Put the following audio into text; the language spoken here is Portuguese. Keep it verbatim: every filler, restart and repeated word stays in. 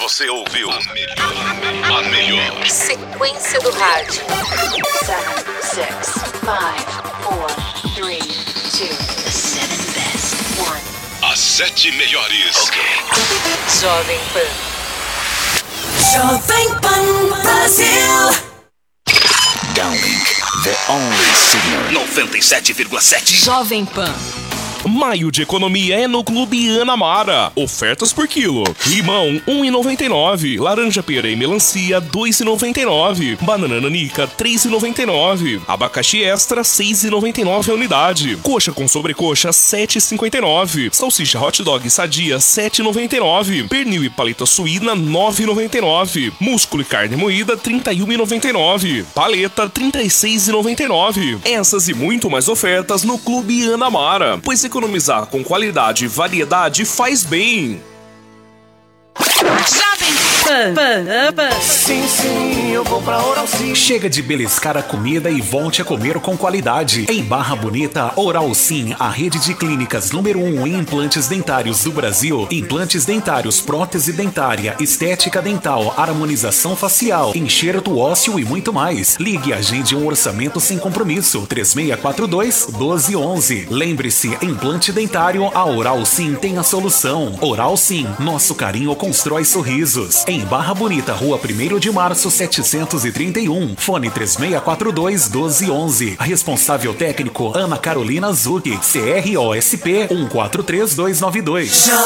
Você ouviu a melhor, a melhor sequência do rádio. Seven, six, five, four, three, two, the seven best. One. As sete melhores. Ok. Jovem Pan. Jovem Pan Brasil. Downlink, the only signal. noventa e sete vírgula sete. Jovem Pan. Maio de economia é no Clube Anamara. Ofertas por quilo. Limão, um real e noventa e nove centavos. Laranja pera e melancia, dois reais e noventa e nove centavos. Banana nanica, três reais e noventa e nove centavos. Abacaxi extra, seis reais e noventa e nove centavos a unidade. Coxa com sobrecoxa, sete reais e cinquenta e nove centavos. Salsicha hot dog sadia, sete reais e noventa e nove centavos. Pernil e paleta suína, nove reais e noventa e nove centavos. Músculo e carne moída, trinta e um reais e noventa e nove centavos. Paleta, trinta e seis reais e noventa e nove centavos. Essas e muito mais ofertas no Clube Anamara, pois economizar com qualidade e variedade faz bem. Pan, pan, pan. Sim, sim, eu vou pra Oral Sim. Chega de beliscar a comida e volte a comer com qualidade. Em Barra Bonita, Oral Sim, a rede de clínicas número um em implantes dentários do Brasil. Implantes dentários, prótese dentária, estética dental, harmonização facial, enxerto ósseo e muito mais. Ligue e agende um orçamento sem compromisso. três seis quatro dois, um dois um um. Lembre-se, implante dentário, a Oral Sim tem a solução. Oral Sim, nosso carinho constrói sorrisos. Em Barra Bonita, Rua primeiro de Março, setecentos e trinta e um. Fone três seis quatro dois, um dois um um. Responsável técnico, Ana Carolina Zucchi. C R O S P um quatro três dois nove dois.